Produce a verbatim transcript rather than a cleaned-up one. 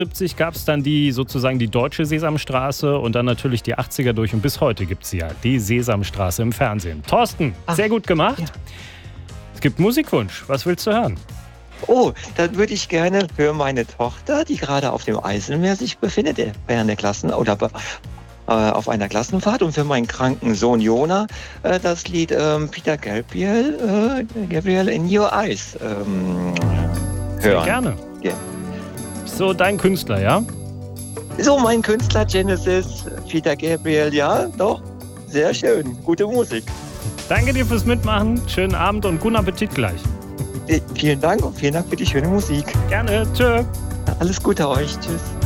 siebzig gab es dann die sozusagen die deutsche Sesamstraße und dann natürlich die achtziger durch und bis heute gibt es ja die Sesamstraße im Fernsehen. Thorsten, Ach, sehr gut gemacht. ja. Es gibt Musikwunsch. Was willst du hören? Oh, dann würde ich gerne für meine Tochter, die gerade auf dem Eiselmeer sich befindet, äh, während der Klassen oder be- äh, auf einer Klassenfahrt, und für meinen kranken Sohn Jona äh, das Lied ähm, Peter Gabriel, äh, Gabriel in Your Eyes ähm, Sehr hören. gerne. Ja. So, dein Künstler, ja? So, mein Künstler Genesis, Peter Gabriel, ja, doch, sehr schön, gute Musik. Danke dir fürs Mitmachen. Schönen Abend und guten Appetit gleich. Äh, Vielen Dank und vielen Dank für die schöne Musik. Gerne. Tschö. Alles Gute euch, tschüss.